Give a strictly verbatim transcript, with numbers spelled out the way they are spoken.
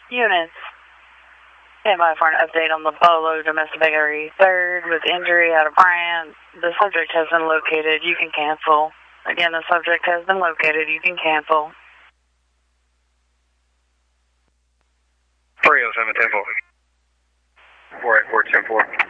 Units. Stand by for an update on the Polo domestic battery third with injury out of France. The subject has been located. You can cancel. Again, the subject has been located. You can cancel. three oh seven ten four. four eight four ten four.